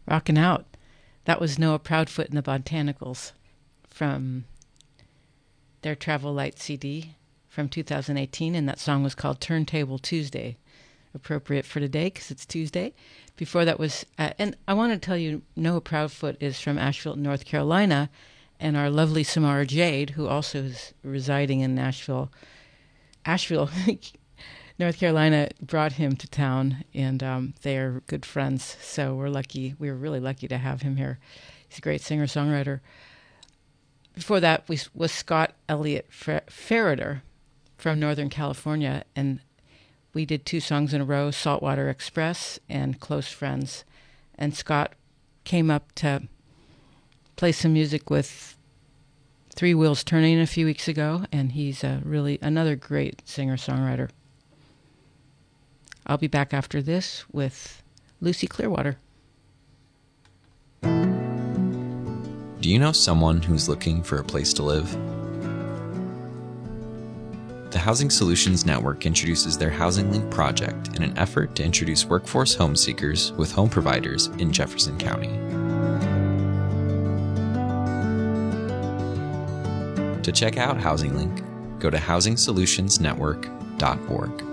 Rockin' Out. That was Noah Proudfoot and the Botanicals from their Travel Light CD from 2018, and that song was called Turntable Tuesday. Appropriate for today because it's Tuesday. Before that was, and I want to tell you, Noah Proudfoot is from Asheville, North Carolina, and our lovely Samara Jade, who also is residing in Asheville, North Carolina, brought him to town, and they are good friends. So we're really lucky to have him here. He's a great singer-songwriter. Before that was Scott Elliott Ferreter from Northern California, and we did 2 songs in a row, Saltwater Express and Close Friends. And Scott came up to play some music with Three Wheels Turning a few weeks ago, and he's really another great singer-songwriter. I'll be back after this with Lucy Clearwater. Do you know someone who's looking for a place to live? The Housing Solutions Network introduces their Housing Link project in an effort to introduce workforce home seekers with home providers in Jefferson County. To check out Housing Link, go to housingsolutionsnetwork.org.